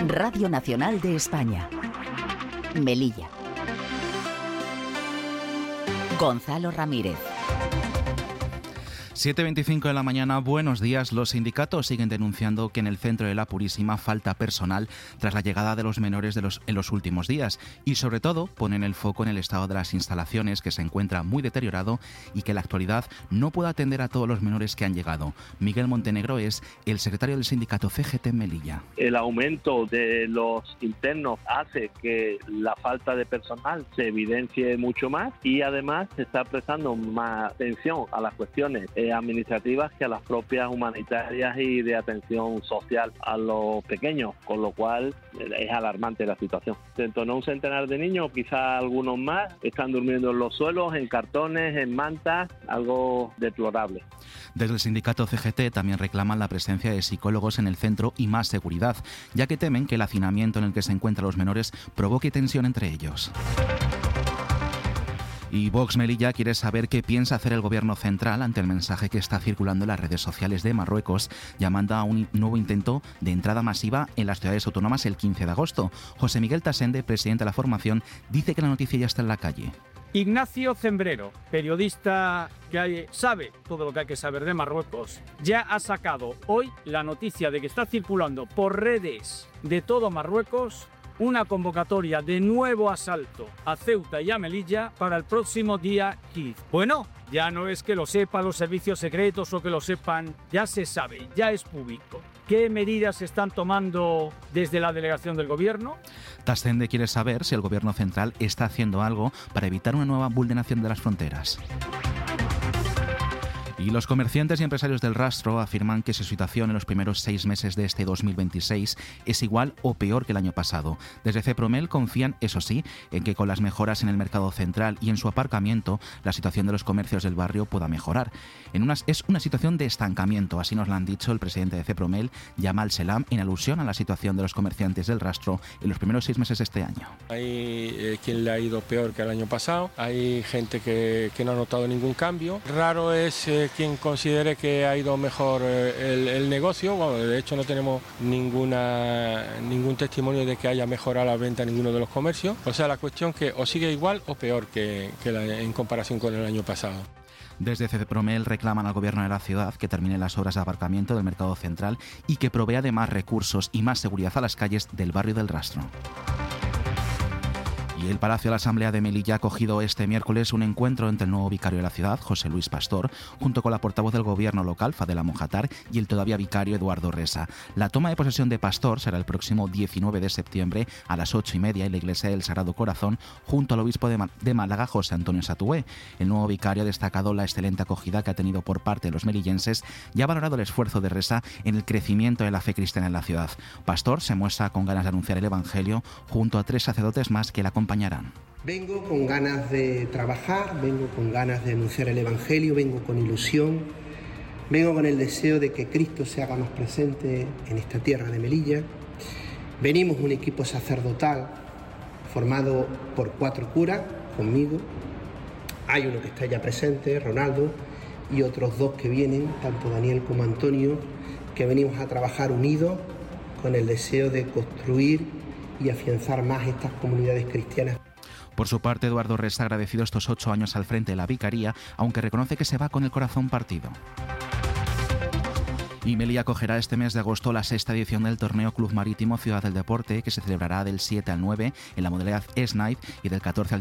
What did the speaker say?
Radio Nacional de España. Melilla. Gonzalo Ramírez. 7:25 de la mañana, buenos días. Los sindicatos siguen denunciando que en el centro de la Purísima falta personal tras la llegada de los menores en los últimos días y sobre todo ponen el foco en el estado de las instalaciones, que se encuentra muy deteriorado y que en la actualidad no puede atender a todos los menores que han llegado. Miguel Montenegro es el secretario del sindicato CGT en Melilla. El aumento de los internos hace que la falta de personal se evidencie mucho más y además se está prestando más atención a las cuestiones administrativas que a las propias humanitarias y de atención social a los pequeños, con lo cual es alarmante la situación. En torno a un centenar de niños, quizá algunos más, están durmiendo en los suelos, en cartones, en mantas, algo deplorable. Desde el sindicato CGT también reclaman la presencia de psicólogos en el centro y más seguridad, ya que temen que el hacinamiento en el que se encuentran los menores provoque tensión entre ellos. Y Vox Melilla quiere saber qué piensa hacer el gobierno central ante el mensaje que está circulando en las redes sociales de Marruecos, llamando a un nuevo intento de entrada masiva en las ciudades autónomas el 15 de agosto. José Miguel Tasende, presidente de la formación, dice que la noticia ya está en la calle. Ignacio Zembrero, periodista que sabe todo lo que hay que saber de Marruecos, ya ha sacado hoy la noticia de que está circulando por redes de todo Marruecos una convocatoria de nuevo asalto a Ceuta y a Melilla para el próximo día 15. Bueno, ya no es que lo sepan los servicios secretos o que lo sepan, ya se sabe, ya es público. ¿Qué medidas se están tomando desde la delegación del gobierno? Tasende quiere saber si el gobierno central está haciendo algo para evitar una nueva vulneración de las fronteras. Y los comerciantes y empresarios del Rastro afirman que su situación en los primeros 6 meses de este 2026 es igual o peor que el año pasado. Desde Cepromel confían, eso sí, en que con las mejoras en el mercado central y en su aparcamiento, la situación de los comercios del barrio pueda mejorar. Es una situación de estancamiento, así nos lo han dicho el presidente de Cepromel, Yamal Selam, en alusión a la situación de los comerciantes del Rastro en los primeros 6 meses de este año. Hay quien le ha ido peor que el año pasado, hay gente que no ha notado ningún cambio. Raro es quien considere que ha ido mejor el negocio. Bueno, de hecho no tenemos ningún testimonio de que haya mejorado la venta en ninguno de los comercios. O sea, la cuestión que o sigue igual o peor que en comparación con el año pasado. Desde Cepromel reclaman al gobierno de la ciudad que termine las obras de aparcamiento del mercado central y que provea de más recursos y más seguridad a las calles del barrio del Rastro. Y el Palacio de la Asamblea de Melilla ha acogido este miércoles un encuentro entre el nuevo vicario de la ciudad, José Luis Pastor, junto con la portavoz del gobierno local, Fadela Mojatar, y el todavía vicario Eduardo Resa. La toma de posesión de Pastor será el próximo 19 de septiembre a las 8:30 en la iglesia del Sagrado Corazón, junto al obispo de Málaga, José Antonio Satué. El nuevo vicario ha destacado la excelente acogida que ha tenido por parte de los melillenses y ha valorado el esfuerzo de Resa en el crecimiento de la fe cristiana en la ciudad. Pastor se muestra con ganas de anunciar el Evangelio junto a 3 sacerdotes más que la acompañarán. Vengo con ganas de trabajar, vengo con ganas de anunciar el Evangelio, vengo con ilusión, vengo con el deseo de que Cristo se haga más presente en esta tierra de Melilla. Venimos un equipo sacerdotal formado por 4 curas, conmigo. Hay uno que está ya presente, Ronaldo, y otros 2 que vienen, tanto Daniel como Antonio, que venimos a trabajar unidos con el deseo de construir y afianzar más estas comunidades cristianas. Por su parte, Eduardo Resa ha agradecido estos 8 años al frente de la vicaría, aunque reconoce que se va con el corazón partido. Y Melilla acogerá este mes de agosto la 6ª edición del torneo Club Marítimo Ciudad del Deporte, que se celebrará del 7 al 9 en la modalidad S-Night y del 14 al